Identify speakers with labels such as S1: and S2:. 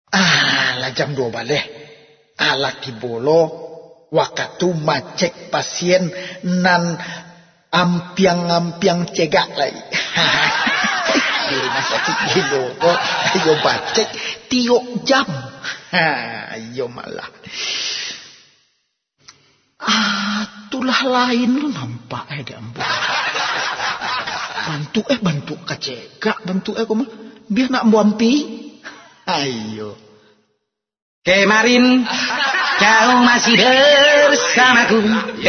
S1: Lah jam 2 balik. Laki bolo waktu macek pasien nan ampiang cegak lagi. Di rumah sakit gitu kok ayo bacek tiok jam. Ayo malah. Itulah lain lu nampak di ambu. Bantu kacegak, bantu koma biar nak buampi. Ayo.
S2: Kemarin kau masih bersamaku.